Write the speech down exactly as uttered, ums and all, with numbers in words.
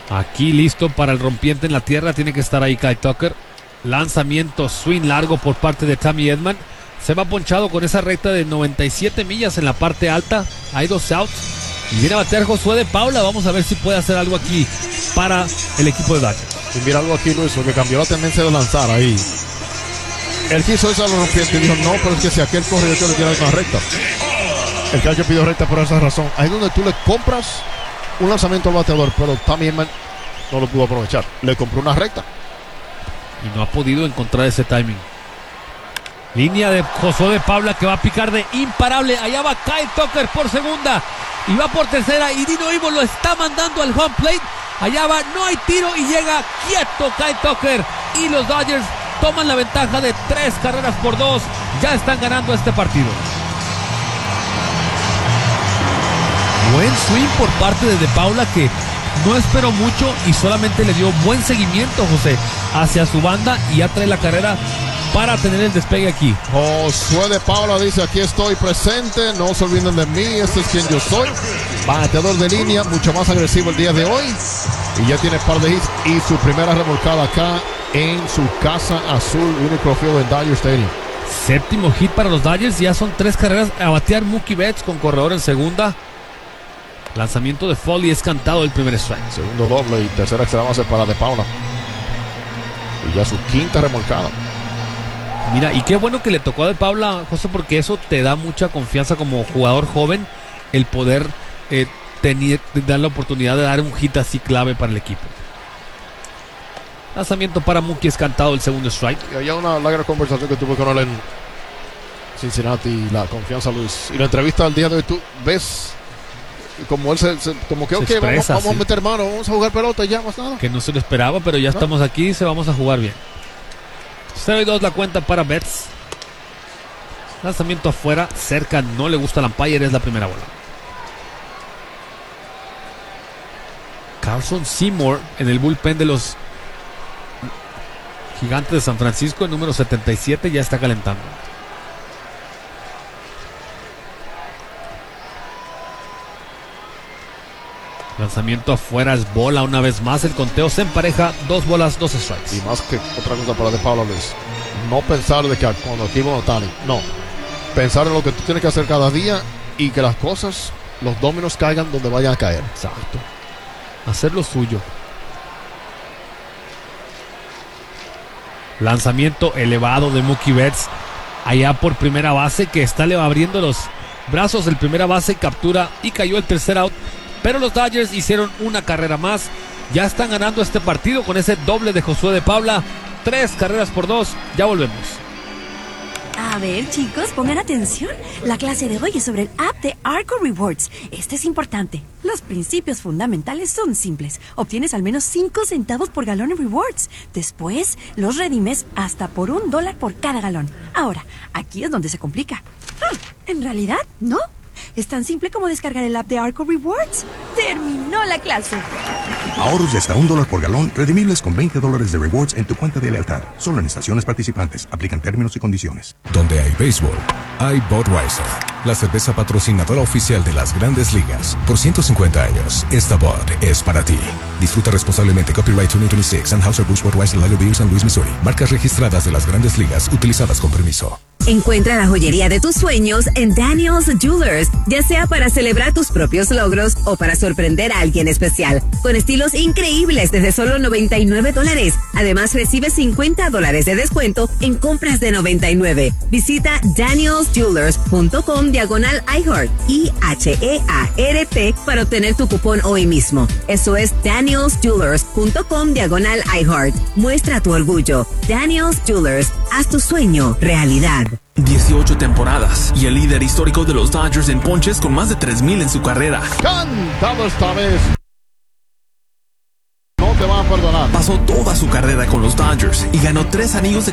Aquí listo para el rompiente en la tierra. Tiene que estar ahí Kyle Tucker. Lanzamiento, swing largo por parte de Tommy Edman. Se va ponchado con esa recta de noventa y siete millas en la parte alta. Hay dos outs. Y viene a batear Josué de Paula. Vamos a ver si puede hacer algo aquí para el equipo de Dodgers. Y mira algo aquí, Luis, porque cambió la tendencia de lanzar ahí. Él quiso irse a los rompientes y dijo, no, pero es que si aquel corre, yo quiero tirar una recta. El catcher pidió recta por esa razón. Ahí es donde tú le compras un lanzamiento al bateador, pero Tommy Edman no lo pudo aprovechar. Le compró una recta. Y no ha podido encontrar ese timing. Línea de Josué de Paula que va a picar de imparable. Allá va Kyle Tucker por segunda. Y va por tercera. Y Dino Ivo lo está mandando al home plate. Allá va, no hay tiro y llega quieto Kyle Tucker. Y los Dodgers toman la ventaja de tres carreras por dos. Ya están ganando este partido. Buen swing por parte de De Paula, que no esperó mucho y solamente le dio buen seguimiento, José, hacia su banda, y ya trae la carrera para tener el despegue aquí. Josué de Paula dice, aquí estoy presente, no se olviden de mí, este es quien yo soy. Bateador de línea, mucho más agresivo el día de hoy. Y ya tiene par de hits y su primera remolcada acá en su casa azul, Unicron Field en Dodger Stadium. Séptimo hit para los Dodgers, ya son tres carreras a batear Mookie Betts con corredor en segunda. Lanzamiento de Foley, es cantado el primer strike. Segundo doble y tercera extra base para De Paula. Y ya su quinta remolcada. Mira, y qué bueno que le tocó a De Paula, José, porque eso te da mucha confianza como jugador joven, el poder eh, tener, dar la oportunidad de dar un hit así clave para el equipo. Lanzamiento para Mookie, es cantado el segundo strike. Y había una larga conversación que tuve con él en Cincinnati, la confianza, Luis. Y la entrevista del día de hoy, tú ves como él se, se como que se ok, expresa, vamos, vamos sí. a meter mano, vamos a jugar pelota y ya más nada. Que no se lo esperaba, pero ya ¿No? estamos aquí, se vamos a jugar bien. cero y dos la cuenta para Betts. Lanzamiento afuera, cerca, no le gusta al umpire, es la primera bola. Carson Seymour en el bullpen de los Gigantes de San Francisco, el número setenta y siete, ya está calentando. Lanzamiento afuera, es bola una vez más. El conteo se empareja, dos bolas, dos strikes. Y más que otra cosa para De Paula, Luis, no pensar de que cuando aquí va Otani, no. Pensar en lo que tú tienes que hacer cada día y que las cosas, los dominos caigan donde vayan a caer. Exacto. Hacer lo suyo. Lanzamiento elevado de Mookie Betts allá por primera base, que está abriendo los brazos. El primera base captura y cayó el tercer out. Pero los Dodgers hicieron una carrera más. Ya están ganando este partido con ese doble de Josué de Paula. Tres carreras por dos. Ya volvemos. A ver, chicos, pongan atención. La clase de hoy es sobre el app de Arco Rewards. Este es importante. Los principios fundamentales son simples. Obtienes al menos cinco centavos por galón en rewards. Después, los redimes hasta por un dólar por cada galón. Ahora, aquí es donde se complica. Ah, en realidad, no. Es tan simple como descargar el app de Arco Rewards. ¡Terminó la clase! Ahorros de hasta un dólar por galón, redimibles con veinte dólares de rewards en tu cuenta de lealtad. Solo en estaciones participantes. Aplican términos y condiciones. Donde hay béisbol, hay Budweiser, la cerveza patrocinadora oficial de las Grandes Ligas. Por ciento cincuenta años, esta Bud es para ti. Disfruta responsablemente. Copyright dos mil veintiséis. Anheuser-Busch Budweiser Lager Beer, San Luis, Missouri. Marcas registradas de las Grandes Ligas, utilizadas con permiso. Encuentra la joyería de tus sueños en Daniel's Jewelers, ya sea para celebrar tus propios logros o para sorprender a alguien especial, con estilos increíbles desde solo noventa y nueve dólares. Además, recibe cincuenta dólares de descuento en compras de noventa y nueve. Visita daniels jewelers punto com diagonal iHeart, I H E A R T, para obtener tu cupón hoy mismo. Eso es daniels jewelers punto com diagonal iHeart. Muestra tu orgullo. Daniel's Jewelers, haz tu sueño realidad. dieciocho temporadas y el líder histórico de los Dodgers en ponches con más de tres mil en su carrera. Cantado esta vez. No te van a perdonar. Pasó toda su carrera con los Dodgers y ganó tres anillos de